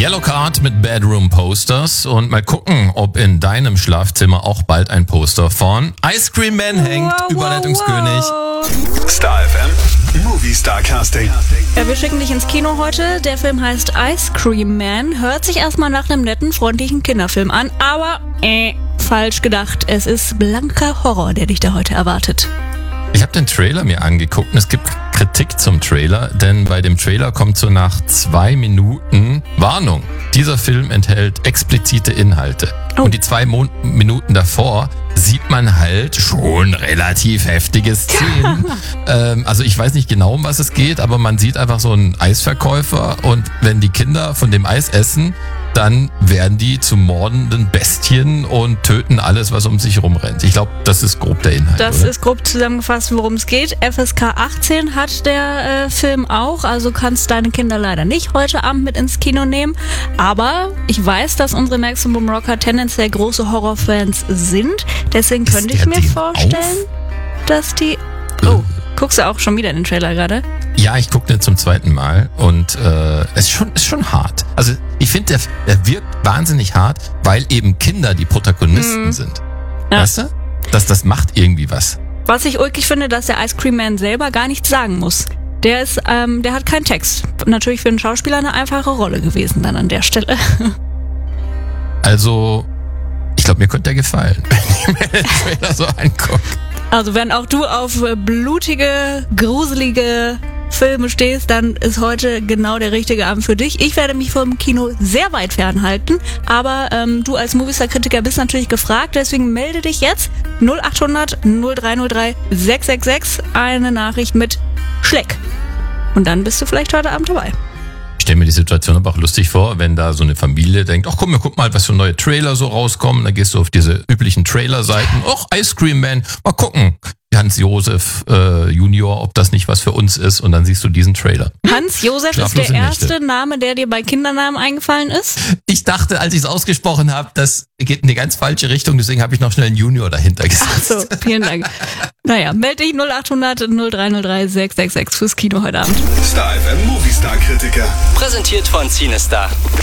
Yellowcard mit Bedroom Posters und mal gucken, ob in deinem Schlafzimmer auch bald ein Poster von Ice Cream Man hängt. Überleitungskönig. Star FM Movie Star Casting. Ja, wir schicken dich ins Kino heute. Der Film heißt Ice Cream Man. Hört sich erstmal nach einem netten, freundlichen Kinderfilm an, aber falsch gedacht. Es ist blanker Horror, der dich da heute erwartet. Ich habe den Trailer mir angeguckt und es gibt Kritik zum Trailer, denn bei dem Trailer kommt so nach 2 Minuten Warnung. Dieser Film enthält explizite Inhalte. Oh. Und die 2 Minuten davor sieht man halt schon relativ heftige Szenen. Also ich weiß nicht genau, um was es geht, aber man sieht einfach so einen Eisverkäufer und wenn die Kinder von dem Eis essen, dann werden die zu mordenden Bestien und töten alles, was um sich rumrennt. Ich glaube, das ist grob der Inhalt. Das oder? ist grob zusammengefasst, worum es geht. FSK 18 hat der Film auch, also kannst deine Kinder leider nicht heute Abend mit ins Kino nehmen. Aber ich weiß, dass unsere Maximum Rocker tendenziell große Horrorfans sind. Deswegen könnte ich mir vorstellen, dass die... Oh, guckst du auch schon wieder in den Trailer gerade? Ja, ich gucke den zum 2. Mal und es ist schon hart. Also ich finde, der wirkt wahnsinnig hart, weil eben Kinder die Protagonisten sind. Ja. Weißt du? Das macht irgendwie was. Was ich ulkig finde, dass der Ice Cream Man selber gar nichts sagen muss. Der hat keinen Text. Natürlich für einen Schauspieler eine einfache Rolle gewesen dann an der Stelle. Also, ich glaube, mir könnte der gefallen, wenn ich mir den Trailer so angucke. Also wenn auch du auf blutige, gruselige Filme stehst, dann ist heute genau der richtige Abend für dich. Ich werde mich vom Kino sehr weit fernhalten, aber du als Movistar-Kritiker bist natürlich gefragt, deswegen melde dich jetzt 0800 0303 666 eine Nachricht mit Schleck. Und dann bist du vielleicht heute Abend dabei. Ich stelle mir die Situation aber auch lustig vor, wenn da so eine Familie denkt, ach komm, wir gucken mal, was für neue Trailer so rauskommen. Dann gehst du auf diese üblichen Trailer-Seiten. Ach, Ice Cream Man, mal gucken. Hans-Josef Junior, ob das nicht was für uns ist. Und dann siehst du diesen Trailer. Hans-Josef ist der erste Name, der dir bei Kindernamen eingefallen ist? Ich dachte, als ich es ausgesprochen habe, das geht in die ganz falsche Richtung. Deswegen habe ich noch schnell einen Junior dahinter gesetzt. Ach so, vielen Dank. Naja, melde dich 0800 0303 666 fürs Kino heute Abend. Star FM Movie Star Kritiker. Präsentiert von Cinestar.